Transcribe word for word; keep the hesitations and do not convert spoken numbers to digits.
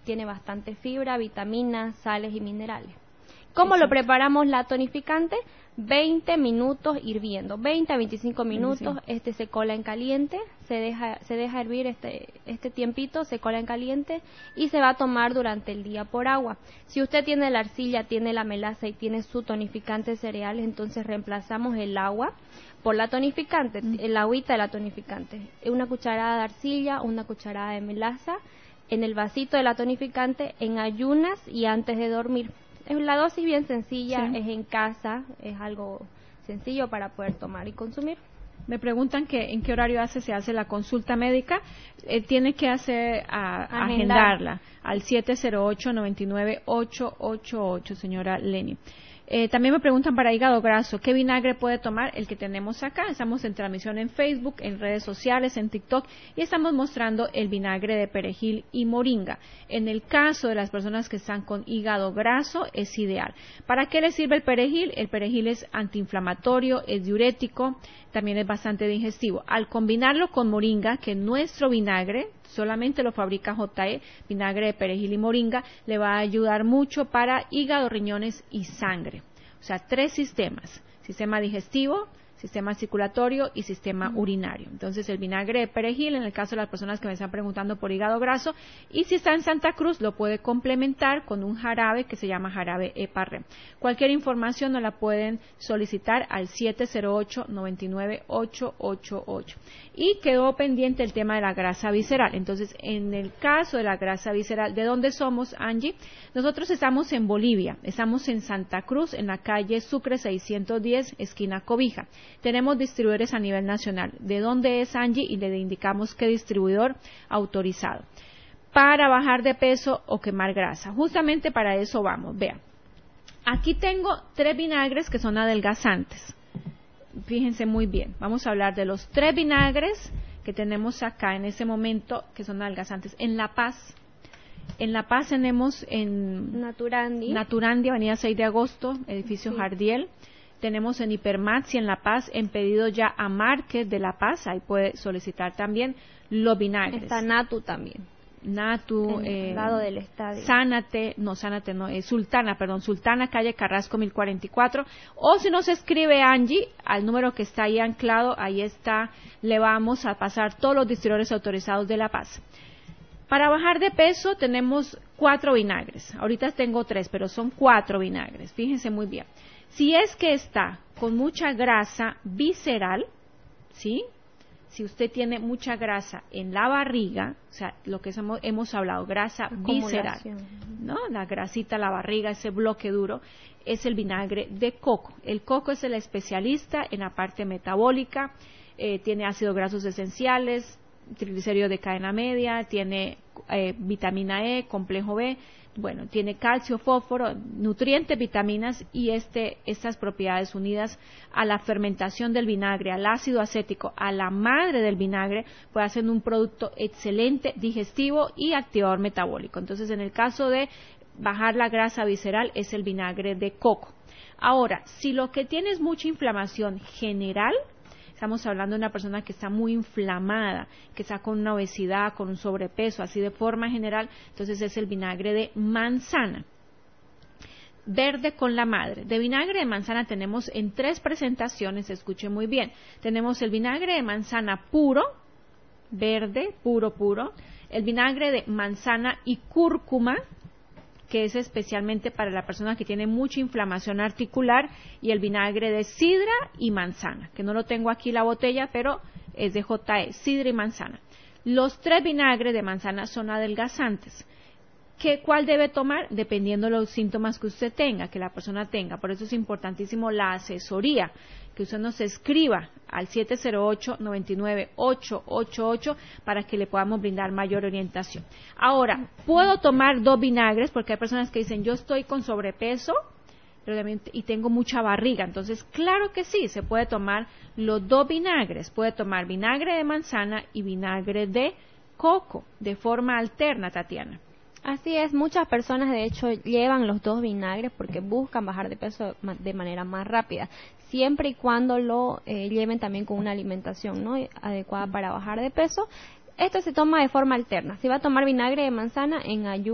tiene bastante fibra, vitaminas, sales y minerales. ¿Cómo lo preparamos la tonificante? veinte minutos hirviendo, veinte a veinticinco minutos, sí. Este se cola en caliente, se deja se deja hervir este este tiempito, se cola en caliente y se va a tomar durante el día por agua. Si usted tiene la arcilla, tiene la melaza y tiene su tonificante de cereales, entonces reemplazamos el agua por la tonificante, mm. el agüita de la tonificante. Una cucharada de arcilla, una cucharada de melaza en el vasito de la tonificante en ayunas y antes de dormir. Es la dosis bien sencilla, sí. Es en casa, es algo sencillo para poder tomar y consumir. Me preguntan que en qué horario hace se hace la consulta médica. Eh, tiene que hacer a, agendarla al siete cero ocho, nueve nueve, ocho ocho ocho, señora Leni. Eh, también me preguntan para hígado graso, ¿qué vinagre puede tomar? El que tenemos acá. Estamos en transmisión en Facebook, en redes sociales, en TikTok, y estamos mostrando el vinagre de perejil y moringa. En el caso de las personas que están con hígado graso, es ideal. ¿Para qué le sirve el perejil? El perejil es antiinflamatorio, es diurético, también es bastante digestivo. Al combinarlo con moringa, que nuestro vinagre solamente lo fabrica J E, vinagre de perejil y moringa, le va a ayudar mucho para hígado, riñones y sangre. O sea, tres sistemas: sistema digestivo, sistema circulatorio y sistema urinario. Entonces, el vinagre de perejil, en el caso de las personas que me están preguntando por hígado graso, y si está en Santa Cruz, lo puede complementar con un jarabe que se llama jarabe Eparrem. Cualquier información nos la pueden solicitar al siete cero ocho, nueve nueve, ocho ocho ocho. Y quedó pendiente el tema de la grasa visceral. Entonces, en el caso de la grasa visceral, ¿de dónde somos, Angie? Nosotros estamos en Bolivia, estamos en Santa Cruz, en la calle Sucre seiscientos diez, esquina Cobija. Tenemos distribuidores a nivel nacional. ¿De dónde es, Angie? Y le indicamos qué distribuidor autorizado. Para bajar de peso o quemar grasa. Justamente para eso vamos. Vean. Aquí tengo tres vinagres que son adelgazantes. Fíjense muy bien. Vamos a hablar de los tres vinagres que tenemos acá en ese momento que son adelgazantes. En La Paz. En La Paz tenemos en Naturandi, Naturandi, avenida seis de agosto, edificio sí. Jardiel. Tenemos en Hipermaxi en La Paz, en pedido ya a Márquez de La Paz, ahí puede solicitar también los vinagres. Está Natu también. Natu, en eh, el lado del estadio. Sánate, no, Sánate no, eh, Sultana, perdón, Sultana, calle Carrasco mil cuarenta y cuatro, o si nos escribe Angie, al número que está ahí anclado, ahí está, le vamos a pasar todos los distribuidores autorizados de La Paz. Para bajar de peso tenemos cuatro vinagres, ahorita tengo tres, pero son cuatro vinagres, fíjense muy bien. Si es que está con mucha grasa visceral, ¿sí? Si usted tiene mucha grasa en la barriga, o sea, lo que hemos, hemos hablado, grasa visceral, ¿no? La grasita, la barriga, ese bloque duro, es el vinagre de coco. El coco es el especialista en la parte metabólica, eh, tiene ácidos grasos esenciales, triglicéridos de cadena media, tiene eh, vitamina E, complejo B, bueno, tiene calcio, fósforo, nutrientes, vitaminas y este, estas propiedades unidas a la fermentación del vinagre, al ácido acético, a la madre del vinagre, pues hacen un producto excelente, digestivo y activador metabólico. Entonces, en el caso de bajar la grasa visceral es el vinagre de coco. Ahora, si lo que tiene es mucha inflamación general, estamos hablando de una persona que está muy inflamada, que está con una obesidad, con un sobrepeso, así de forma general, entonces es el vinagre de manzana. Verde con la madre. De vinagre de manzana tenemos en tres presentaciones, escuche muy bien. Tenemos el vinagre de manzana puro, verde, puro, puro. El vinagre de manzana y cúrcuma, que es especialmente para la persona que tiene mucha inflamación articular, y el vinagre de sidra y manzana, que no lo tengo aquí la botella, pero es de J E, sidra y manzana. Los tres vinagres de manzana son adelgazantes. ¿Qué, ¿Cuál debe tomar? Dependiendo de los síntomas que usted tenga, que la persona tenga. Por eso es importantísimo la asesoría, que usted nos escriba al siete cero ocho, nueve nueve, ocho ocho ocho para que le podamos brindar mayor orientación. Ahora, ¿puedo tomar dos vinagres? Porque hay personas que dicen, yo estoy con sobrepeso y tengo mucha barriga. Entonces, claro que sí, se puede tomar los dos vinagres. Puede tomar vinagre de manzana y vinagre de coco, de forma alterna, Tatiana. Así es, muchas personas de hecho llevan los dos vinagres porque buscan bajar de peso de manera más rápida, siempre y cuando lo eh, lleven también con una alimentación, ¿no?, adecuada para bajar de peso. Esto se toma de forma alterna. Si va a tomar vinagre de manzana en ayuno,